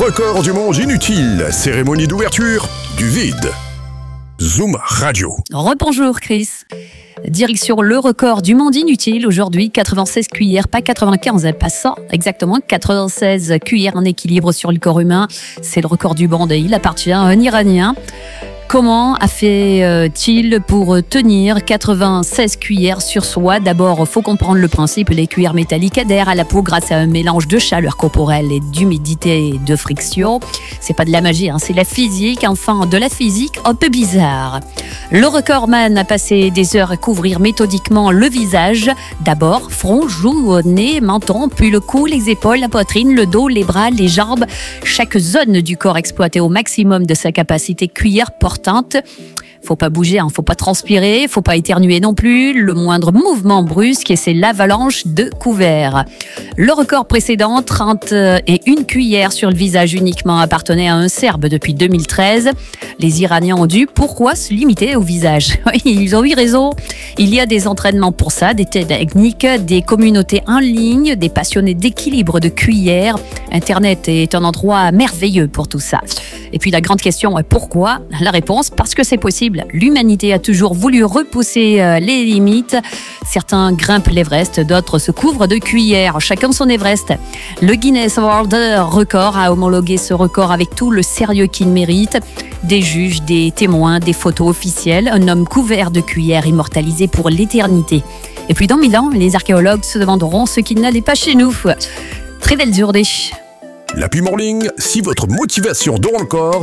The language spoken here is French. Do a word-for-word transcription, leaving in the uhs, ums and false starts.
record du monde inutile, cérémonie d'ouverture du vide. Zoom Radio. Rebonjour Chris. Direction le record du monde inutile. Aujourd'hui, quatre-vingt-seize cuillères, pas quatre-vingt-quinze, pas ça, exactement quatre-vingt-seize cuillères en équilibre sur le corps humain. C'est le record du monde et il appartient à un Iranien. Comment a fait-il pour tenir quatre-vingt-seize cuillères sur soi? D'abord, il faut comprendre le principe. Les cuillères métalliques adhèrent à la peau grâce à un mélange de chaleur corporelle et d'humidité et de friction. C'est pas de la magie, hein, c'est la physique. Enfin, de la physique un peu bizarre. Le recordman a passé des heures à couvrir méthodiquement le visage. D'abord, front, joues, nez, menton, puis le cou, les épaules, la poitrine, le dos, les bras, les jambes. Chaque zone du corps exploitée au maximum de sa capacité cuillère portante. Faut pas bouger, hein, faut pas transpirer, faut pas éternuer non plus. Le moindre mouvement brusque et c'est l'avalanche de couverts. Le record précédent, trente et une cuillères sur le visage uniquement, appartenait à un Serbe depuis deux mille treize. Les Iraniens ont dû, pourquoi se limiter au visage? Oui, ils ont eu raison. Il y a des entraînements pour ça, des techniques, des communautés en ligne, des passionnés d'équilibre de cuillères. Internet est un endroit merveilleux pour tout ça. Et puis la grande question, pourquoi? La réponse, parce que c'est possible. L'humanité a toujours voulu repousser les limites. Certains grimpent l'Everest, d'autres se couvrent de cuillères. Chacun son Everest. Le Guinness World Record a homologué ce record avec tout le sérieux qu'il mérite. Des juges, des témoins, des photos officielles. Un homme couvert de cuillères immortalisé pour l'éternité. Et puis dans mille ans, les archéologues se demanderont ce qui n'allait pas chez nous. Très belle journée. L'Happy Morning, si votre motivation dort encore,